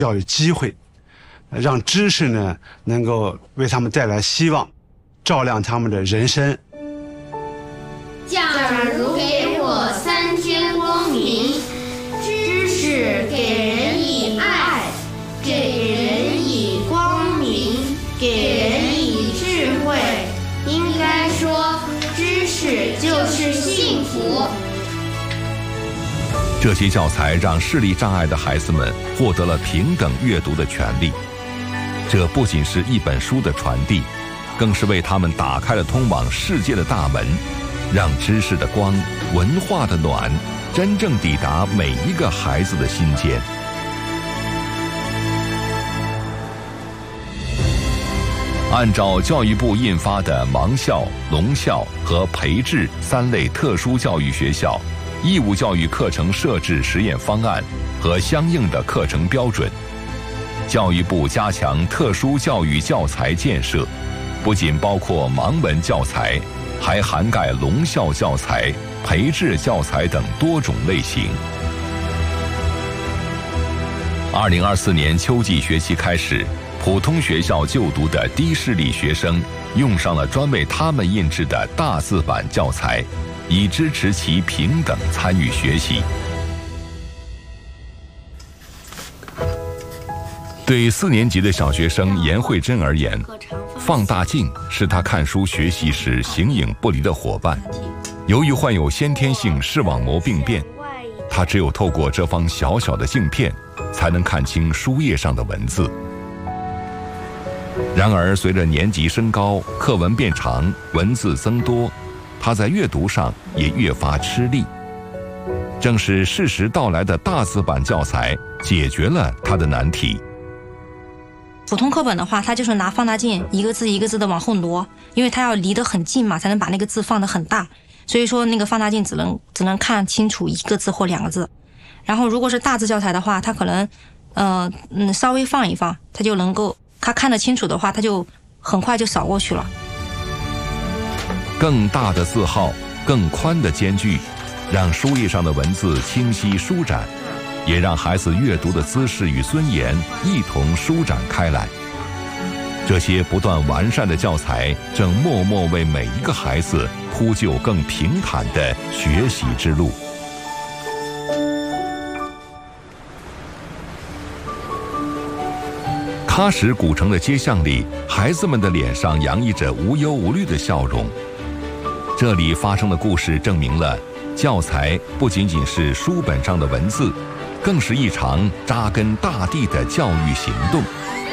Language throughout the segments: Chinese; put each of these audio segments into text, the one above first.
教育机会，让知识呢能够为他们带来希望，照亮他们的人生。 假如给我3天光明，知识给人以爱，给人以光明，给人以智慧，应该说知识就是幸福。 这些教材让视力障碍的孩子们获得了平等阅读的权利。这不仅是一本书的传递，更是为他们打开了通往世界的大门，让知识的光、文化的暖真正抵达每一个孩子的心间。按照教育部印发的盲校、聋校和培智3类特殊教育学校义务教育课程设置实验方案和相应的课程标准，教育部加强特殊教育教材建设，不仅包括盲文教材，还涵盖聋校教材、培智教材等多种类型。2024年秋季学期开始，普通学校就读的低视力学生用上了专为他们印制的大字版教材，以支持其平等参与学习。对4年级的小学生严慧珍而言，放大镜是她看书学习时形影不离的伙伴。由于患有先天性视网膜病变，她只有透过这方小小的镜片，才能看清书页上的文字。然而，随着年级升高，课文变长，文字增多，他在阅读上也越发吃力。正是适时到来的大字版教材解决了他的难题。 普通课本的话，它就是拿放大镜一个字一个字的往后挪，因为它要离得很近嘛，才能把那个字放得很大。所以说那个放大镜只能看清楚1个字或2个字。然后如果是大字教材的话，它可能稍微放一放，它就能够他看得清楚的话，他就很快就扫过去了。 更大的字号、更宽的间距，让书页上的文字清晰舒展，也让孩子阅读的姿势与尊严一同舒展开来。这些不断完善的教材，正默默为每一个孩子铺就更平坦的学习之路。喀什古城的街巷里，孩子们的脸上洋溢着无忧无虑的笑容。这里发生的故事证明了，教材不仅仅是书本上的文字，更是一场扎根大地的教育行动。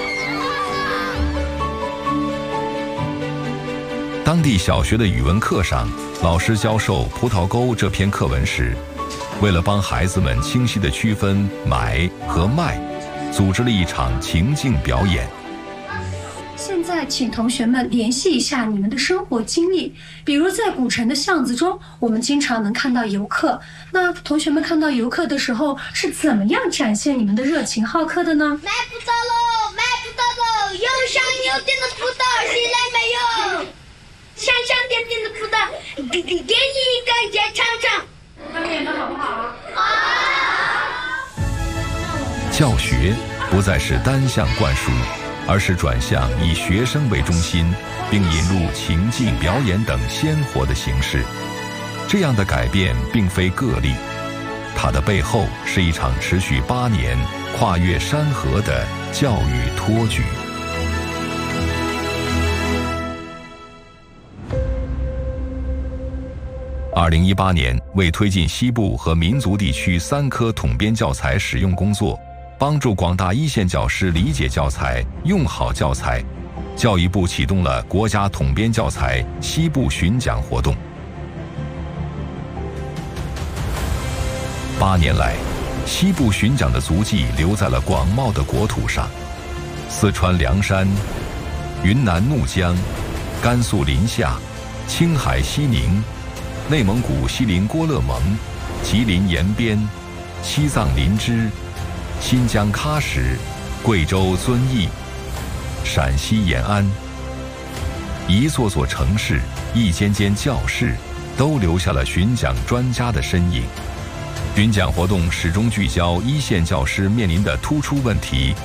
当地小学的语文课上，老师教授《葡萄沟》这篇课文时，为了帮孩子们清晰地区分买和卖，组织了一场情境表演。 现在请同学们联系一下你们的生活经历，比如在古城的巷子中，我们经常能看到游客。那同学们看到游客的时候，是怎么样展现你们的热情好客的呢？ 买不到喽，买不到喽！又香又甜的葡萄，谁来买哟？香香甜甜的葡萄，给你一个也尝尝。 他们演的好不好啊？ 好。 教学不再是单向灌输，而是转向以学生为中心，并引入情境表演等鲜活的形式。这样的改变并非个例，它的背后是一场持续8年、跨越山河的教育托举。2018年，为推进西部和民族地区3科统编教材使用工作，帮助广大一线教师理解教材、用好教材，教育部启动了国家统编教材西部巡讲活动。8年来，西部巡讲的足迹留在了广袤的国土上，四川凉山、云南怒江、甘肃临夏、青海西宁、内蒙古锡林郭勒盟、吉林延边、西藏林芝、新疆喀什、贵州遵义、陕西延安，一座座城市、一间间教室，都留下了巡讲专家的身影。巡讲活动始终聚焦一线教师面临的突出问题